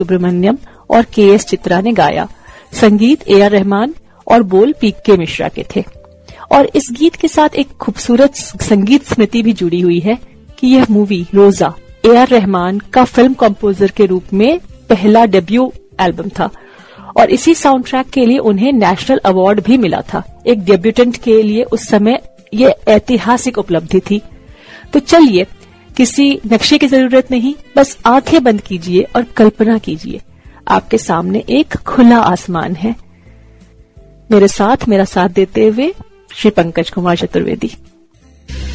सुब्रमण्यम और के.एस. चित्रा ने गाया। संगीत ए.आर. रहमान और बोल पी.के. मिश्रा के थे। और इस गीत के साथ एक खूबसूरत संगीत स्मृति भी जुड़ी हुई है कि यह मूवी रोजा ए.आर. रहमान का फिल्म कंपोजर के रूप में पहला डेब्यू एल्बम था और इसी साउंड ट्रैक के लिए उन्हें नेशनल अवार्ड भी मिला था। एक डेब्यूटेंट के लिए उस समय ये ऐतिहासिक उपलब्धि थी। तो चलिए, किसी नक्शे की जरूरत नहीं, बस आंखें बंद कीजिए और कल्पना कीजिए आपके सामने एक खुला आसमान है। मेरा साथ देते हुए श्री पंकज कुमार चतुर्वेदी।